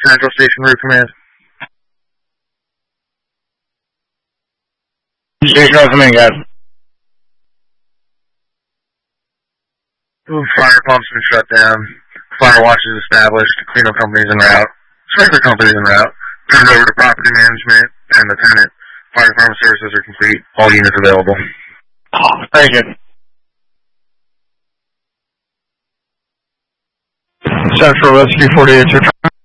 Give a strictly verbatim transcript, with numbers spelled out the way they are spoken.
Central Station Route Command. Station, come in, guys. Fire pumps been shut down. Fire watch is established. Cleanup companies en route. Sprinkler companies en route. Turned over to property management and the tenant. Fire department services are complete. All units available. Thank you. Central Rescue forty-eight, your turn.